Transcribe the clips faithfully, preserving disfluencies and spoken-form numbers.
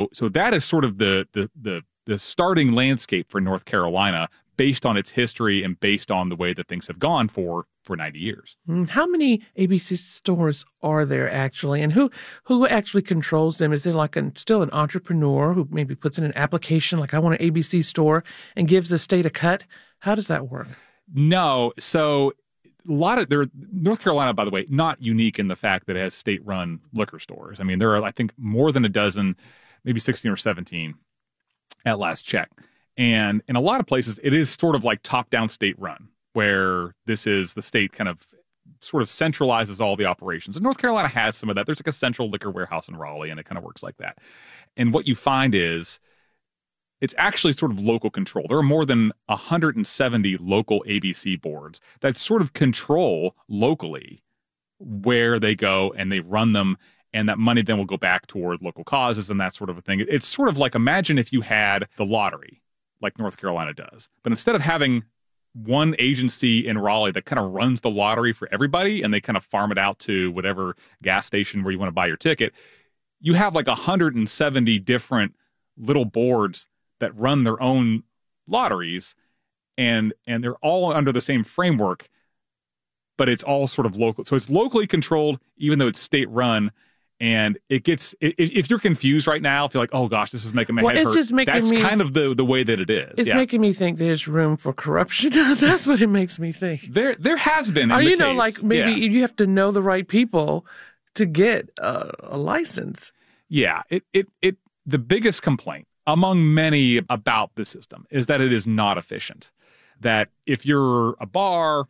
so that is sort of the the the the starting landscape for North Carolina, based on its history and based on the way that things have gone for for ninety years. How many A B C stores are there actually, and who who actually controls them? Is there like a, still an entrepreneur who maybe puts in an application like I want an A B C store and gives the state a cut? How does that work? No, so a lot of there. North Carolina, by the way, not unique in the fact that it has state-run liquor stores. I mean, there are I think more than a dozen, maybe sixteen or seventeen at last check. And in a lot of places, it is sort of like top-down state-run, where this is the state kind of sort of centralizes all the operations. And North Carolina has some of that. There's like a central liquor warehouse in Raleigh, and it kind of works like that. And what you find is it's actually sort of local control. There are more than one hundred seventy local A B C boards that sort of control locally where they go, and they run them, and that money then will go back toward local causes and that sort of a thing. It's sort of like, imagine if you had the lottery, like North Carolina does. But instead of having one agency in Raleigh that kind of runs the lottery for everybody, and they kind of farm it out to whatever gas station where you want to buy your ticket, you have like one hundred seventy different little boards that run their own lotteries, and and they're all under the same framework, but it's all sort of local. So it's locally controlled, even though it's state-run. And it gets, if you're confused right now, if you're like, oh gosh, this is making my well, head it's hurt, just making that's me, kind of the, the way that it is. It's yeah. making me think there's room for corruption. That's what it makes me think. There there has been, in Or, the you know, case. like maybe yeah. you have to know the right people to get a, a license. Yeah, it, it, it, the biggest complaint among many about the system is that it is not efficient. That if you're a bar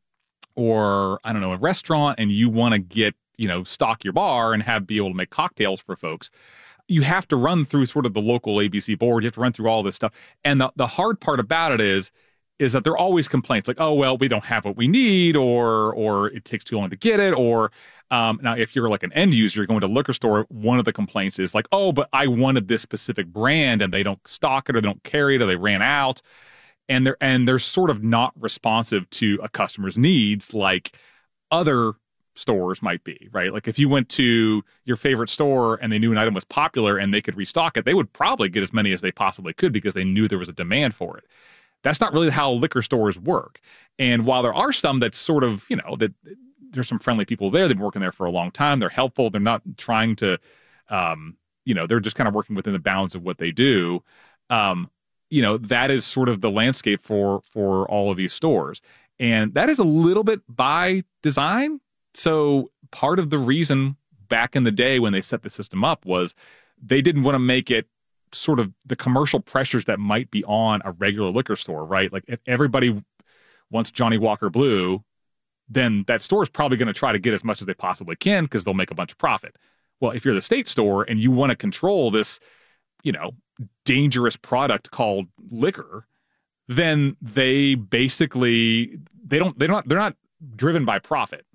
or, I don't know, a restaurant, and you want to get, you know, stock your bar and have be able to make cocktails for folks, you have to run through sort of the local A B C board. You have to run through all this stuff. And the, the hard part about it is, is that there are always complaints like, oh, well, we don't have what we need, or, or it takes too long to get it. Or um, now if you're like an end user, you're going to a liquor store, one of the complaints is like, oh, but I wanted this specific brand and they don't stock it, or they don't carry it, or they ran out. And they're, and they're sort of not responsive to a customer's needs like other stores might be, right? Like if you went to your favorite store and they knew an item was popular and they could restock it, they would probably get as many as they possibly could because they knew there was a demand for it. That's not really how liquor stores work. And while there are some that sort of, you know, that there's some friendly people there, they've been working there for a long time, they're helpful, they're not trying to, um, you know, they're just kind of working within the bounds of what they do. Um, you know, that is sort of the landscape for for all of these stores. And that is a little bit by design. So part of the reason back in the day when they set the system up was they didn't want to make it sort of the commercial pressures that might be on a regular liquor store, right? Like if everybody wants Johnny Walker Blue, then that store is probably going to try to get as much as they possibly can because they'll make a bunch of profit. Well, if you're the state store and you want to control this, you know, dangerous product called liquor, then they basically, they don't, they're not, they're not driven by profit.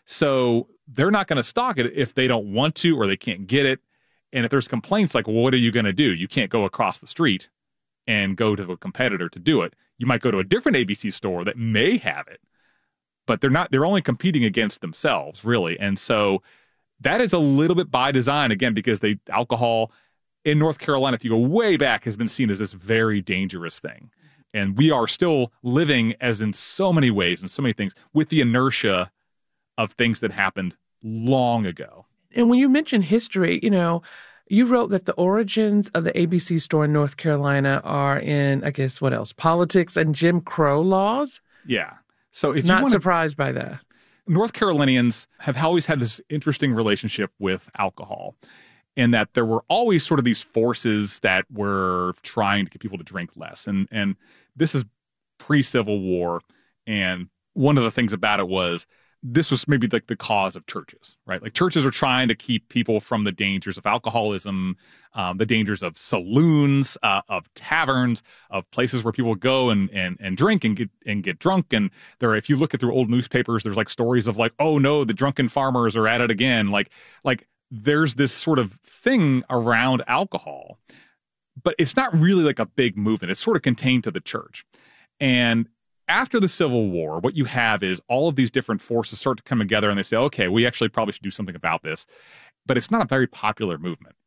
So they're not going to stock it if they don't want to or they can't get it. And if there's complaints like, well, what are you going to do? You can't go across the street and go to a competitor to do it. You might go to a different A B C store that may have it, but they're not, they're only competing against themselves, really. And so that is a little bit by design, again, because they alcohol in North Carolina, if you go way back, has been seen as this very dangerous thing. And we are still living, as in so many ways and so many things, with the inertia of things that happened long ago. And when you mention history, you know, you wrote that the origins of the A B C store in North Carolina are in, I guess, what else? Politics and Jim Crow laws? Yeah. So if Not you want surprised by that. North Carolinians have always had this interesting relationship with alcohol, in that there were always sort of these forces that were trying to get people to drink less. And and this is pre-Civil War. And one of the things about it was this was maybe like the cause of churches, right? Like churches are trying to keep people from the dangers of alcoholism, um, the dangers of saloons, uh, of taverns, of places where people go and, and, and drink and get, and get drunk. And there, if you look at through old newspapers, there's like stories of like, oh no, the drunken farmers are at it again. Like, like there's this sort of thing around alcohol, but it's not really like a big movement. It's sort of contained to the church. And after the Civil War, what you have is all of these different forces start to come together and they say, okay, we actually probably should do something about this. But it's not a very popular movement,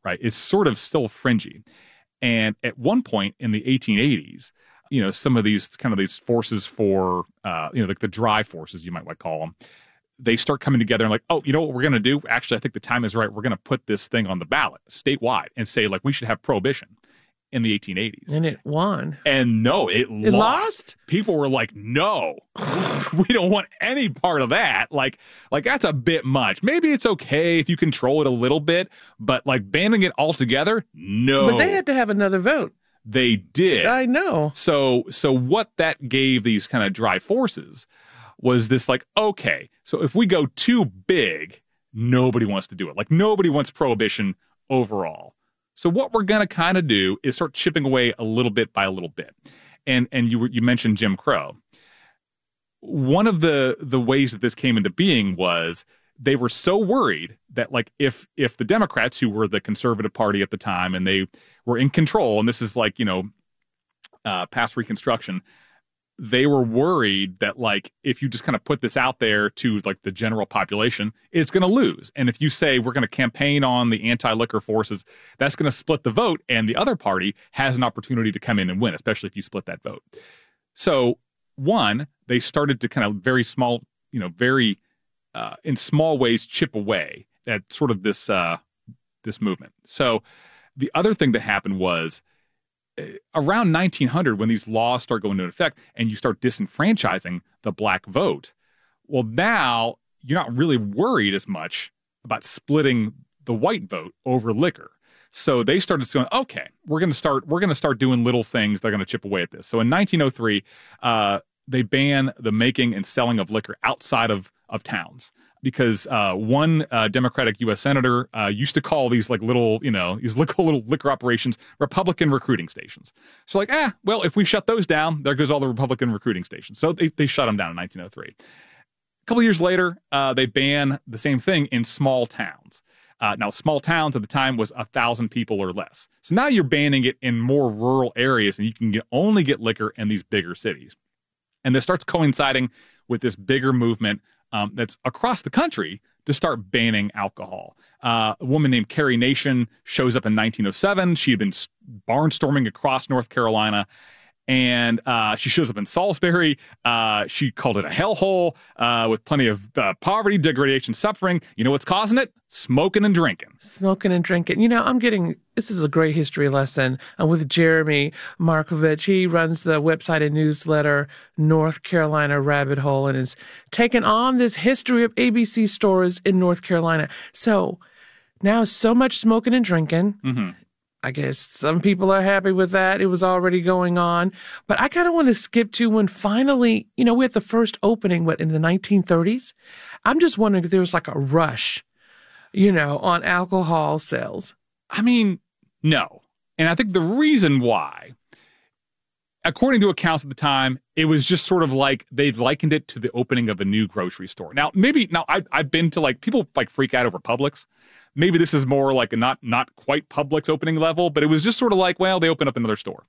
right? It's sort of still fringy. And at one point in the eighteen eighties, you know, some of these kind of these forces for, uh, you know, like the dry forces, you might want to call them, they start coming together and like, oh, you know what we're going to do? Actually, I think the time is right. We're going to put this thing on the ballot statewide and say, like, we should have prohibition in the eighteen eighties. And it won. And no, it, It lost. lost? People were like, no, we don't want any part of that. Like, like that's a bit much. Maybe it's okay if you control it a little bit, but like banning it altogether, no. But they had to have another vote. They did. I know. So, so what that gave these kind of dry forces was this like, okay, so if we go too big, nobody wants to do it. Like nobody wants prohibition overall. So what we're going to kind of do is start chipping away a little bit by a little bit. And and you you mentioned Jim Crow. One of the the ways that this came into being was they were so worried that like if if the Democrats, who were the conservative party at the time, and they were in control, and this is like, you know, uh, past Reconstruction, they were worried that like if you just kind of put this out there to like the general population, it's going to lose. And if you say we're going to campaign on the anti-liquor forces, that's going to split the vote, and the other party has an opportunity to come in and win, especially if you split that vote. So one, they started to kind of very small, you know, very uh, in small ways chip away at sort of this uh, this movement. So the other thing that happened was around nineteen hundred, when these laws start going into effect and you start disenfranchising the black vote, well, now you're not really worried as much about splitting the white vote over liquor. So they started saying, okay, we're going to start, we're going to start doing little things that are going to chip away at this. So in nineteen oh three, uh, they ban the making and selling of liquor outside of, of towns. Because uh, one uh, Democratic U S senator uh, used to call these like little, you know, these little, little liquor operations Republican recruiting stations. So like, ah, well, if we shut those down, there goes all the Republican recruiting stations. So they, they shut them down in nineteen oh three. A couple of years later, uh, they ban the same thing in small towns. Uh, now, small towns at the time was a thousand people or less. So now you're banning it in more rural areas, and you can get, only get liquor in these bigger cities. And this starts coinciding with this bigger movement Um, that's across the country to start banning alcohol. Uh, a woman named Carrie Nation shows up in nineteen oh seven. She had been barnstorming across North Carolina, and uh, she shows up in Salisbury. Uh, she called it a hellhole uh, with plenty of uh, poverty, degradation, suffering. You know what's causing it? Smoking and drinking. Smoking and drinking. You know, I'm getting, this is a great history lesson uh, with Jeremy Markovich. He runs the website and newsletter North Carolina Rabbit Hole and is taking on this history of A B C stores in North Carolina. So now so much smoking and drinking. Mm-hmm. I guess some people are happy with that. It was already going on. But I kind of want to skip to when finally, you know, we had the first opening, what, in the nineteen thirties? I'm just wondering if there was like a rush, you know, on alcohol sales. I mean, no. And I think the reason why, according to accounts at the time, it was just sort of like they likened it to the opening of a new grocery store. Now, maybe, now I, I've been to like, people like freak out over Publix. Maybe this is more like a not not quite Publix opening level, but it was just sort of like, well, they opened up another store.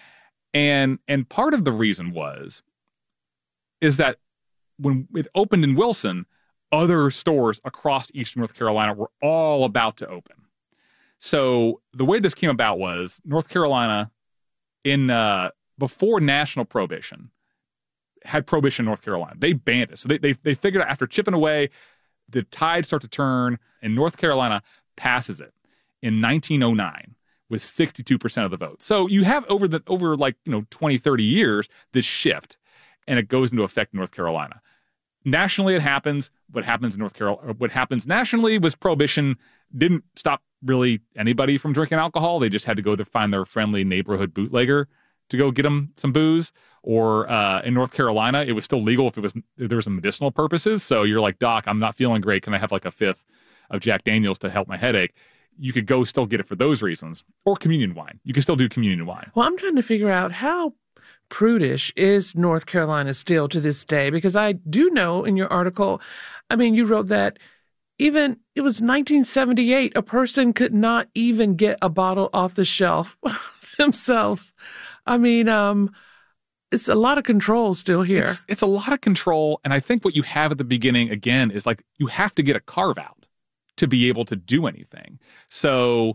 And and part of the reason was, is that when it opened in Wilson, other stores across Eastern North Carolina were all about to open. So the way this came about was North Carolina, in uh, before national prohibition, had prohibition in North Carolina. They banned it. So they they, they figured out after chipping away, the tide starts to turn, and North Carolina passes it in nineteen oh nine with sixty-two percent of the vote. So you have over the over like, you know, twenty, thirty years, this shift, and it goes into effect in North Carolina. Nationally, it happens. What happens in North Carolina, what happens nationally was prohibition didn't stop really anybody from drinking alcohol. They just had to go to find their friendly neighborhood bootlegger to go get them some booze. Or uh, in North Carolina, it was still legal if it was if there was some medicinal purposes. So you're like, Doc, I'm not feeling great. Can I have like a fifth of Jack Daniels to help my headache? You could go still get it for those reasons. Or communion wine. You can still do communion wine. Well, I'm trying to figure out how prudish is North Carolina still to this day? Because I do know in your article, I mean, you wrote that even, it was nineteen seventy-eight, a person could not even get a bottle off the shelf themselves. I mean, um, it's a lot of control still here. It's, it's a lot of control. And I think what you have at the beginning, again, is like you have to get a carve out to be able to do anything. So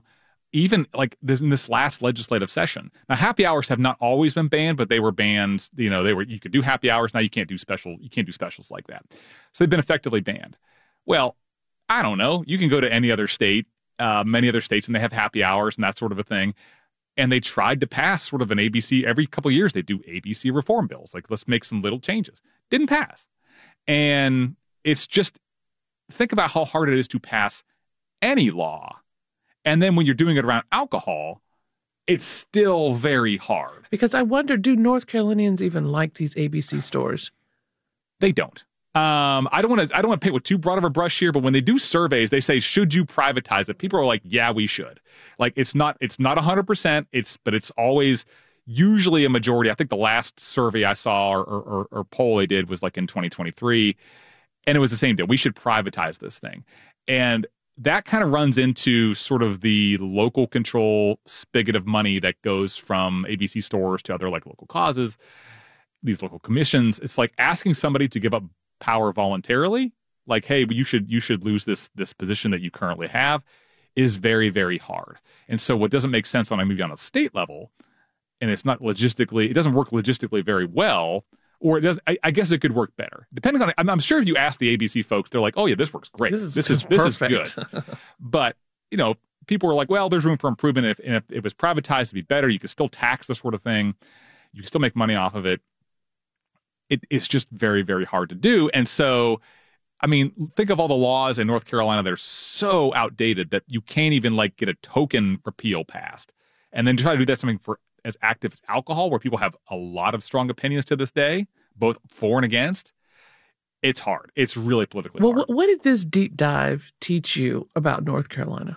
even like this in this last legislative session. Now, happy hours have not always been banned, but they were banned. You know, they were you could do happy hours. Now you can't do special. You can't do specials like that. So they've been effectively banned. Well, I don't know. You can go to any other state, uh, many other states, and they have happy hours and that sort of a thing. And they tried to pass sort of an A B C every couple of years. They do A B C reform bills. Like, let's make some little changes. Didn't pass. And it's just, think about how hard it is to pass any law. And then when you're doing it around alcohol, it's still very hard. Because I wonder, do North Carolinians even like these A B C stores? They don't. Um, I don't want to. I don't want to paint with too broad of a brush here, but when they do surveys, they say, "Should you privatize it?" People are like, "Yeah, we should." Like, it's not. It's not a hundred percent. It's, but it's always usually a majority. I think the last survey I saw or, or, or poll they did was like in twenty twenty-three, and it was the same deal. We should privatize this thing, and that kind of runs into sort of the local control spigot of money that goes from A B C stores to other like local causes, these local commissions. It's like asking somebody to give up power voluntarily, like, hey, you should you should lose this this position that you currently have, is very, very hard. And so what doesn't make sense on maybe on a state level, and it's not logistically, it doesn't work logistically very well, or it does. I, I guess it could work better, depending on. I'm, I'm sure if you ask the A B C folks, they're like, "Oh yeah, this works great. This is this is, this is good." But you know, people are like, "Well, there's room for improvement. If and if it was privatized, it'd be better. You could still tax this sort of thing. You can still make money off of it." It, it's just very, very hard to do. And so, I mean, think of all the laws in North Carolina that are so outdated that you can't even like get a token repeal passed, and then try to do that something for as active as alcohol, where people have a lot of strong opinions to this day, both for and against. It's hard. It's really politically well, hard. Well, what did this deep dive teach you about North Carolina?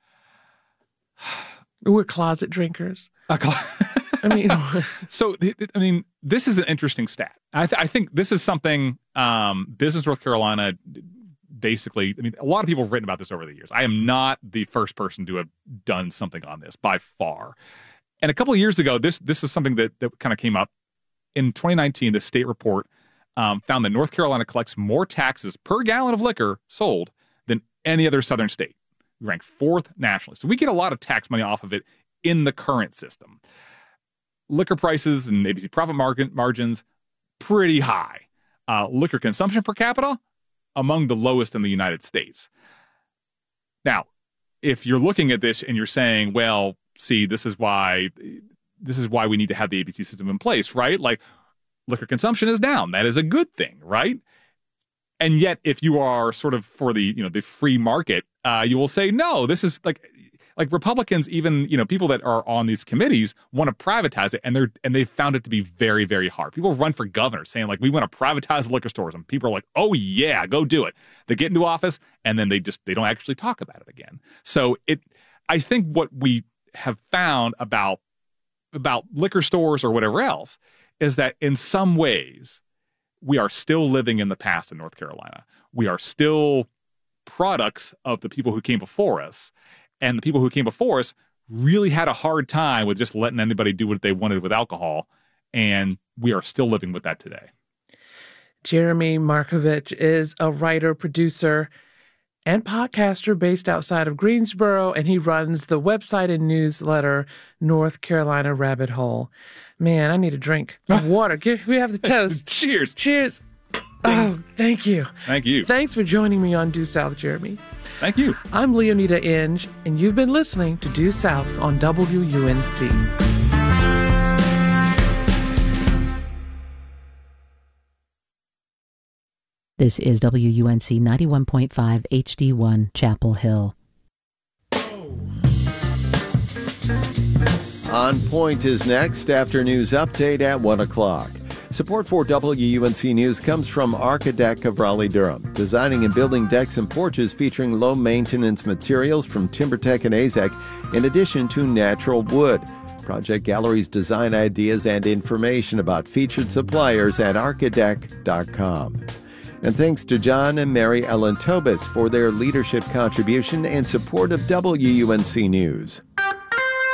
We're closet drinkers. A cl- I mean, so I mean, this is an interesting stat. I, th- I think this is something um, Business North Carolina basically. I mean, a lot of people have written about this over the years. I am not the first person to have done something on this by far. And a couple of years ago, this this is something that, that kind of came up. In twenty nineteen, the state report um, found that North Carolina collects more taxes per gallon of liquor sold than any other southern state. We rank fourth nationally. So we get a lot of tax money off of it in the current system. Liquor prices and A B C profit margin, margins, pretty high. Uh, liquor consumption per capita, among the lowest in the United States. Now, if you're looking at this and you're saying, well, see, this is why this is why we need to have the A B C system in place, right? Like, liquor consumption is down. That is a good thing, right? And yet, if you are sort of for the, you know, the free market, uh, you will say, no, this is like, like Republicans, even, you know, people that are on these committees want to privatize it, and they're and they've found it to be very, very hard. People run for governor saying, like, we want to privatize liquor stores, and people are like, oh yeah, go do it. They get into office, and then they just they don't actually talk about it again. So it, I think what we have found about about liquor stores or whatever else is that in some ways we are still living in the past in North Carolina. We are still products of the people who came before us. And the people who came before us really had a hard time with just letting anybody do what they wanted with alcohol. And we are still living with that today. Jeremy Markovich is a writer, producer, and podcaster based outside of Greensboro, and he runs the website and newsletter North Carolina Rabbit Hole. Man, I need a drink of water. Give, we have the toast. Cheers. Cheers. Oh, thank you. Thank you. Thanks for joining me on Due South, Jeremy. Thank you. I'm Leonida Inge, and you've been listening to Due South on W U N C. This is W U N C ninety-one point five H D one, Chapel Hill. On Point is next after news update at one o'clock. Support for W U N C News comes from Archidec of Raleigh-Durham, designing and building decks and porches featuring low-maintenance materials from TimberTech and A Z E C, in addition to natural wood. Project Gallery's design ideas and information about featured suppliers at archidec dot com. And thanks to John and Mary Ellen Tobis for their leadership contribution and support of W U N C News.